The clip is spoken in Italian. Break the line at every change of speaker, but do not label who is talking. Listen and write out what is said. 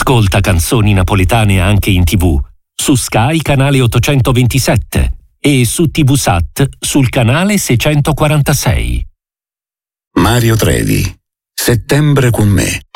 Ascolta canzoni napoletane anche in TV, su Sky canale 827 e su TVSAT sul canale 646.
Mario Trevi, Settembre con me.